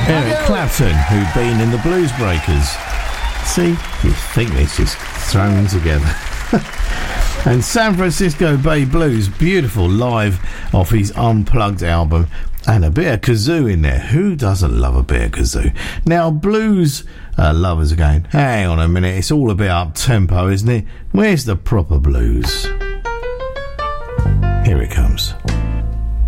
Eric Clapton, who'd been in the Blues Breakers. See, you think it's just thrown together. And San Francisco Bay Blues, beautiful live off his Unplugged album, and a bit of kazoo in there. Who doesn't love a bit of kazoo? Now, blues lovers are going, hang on a minute, it's all about tempo, isn't it? Where's the proper blues?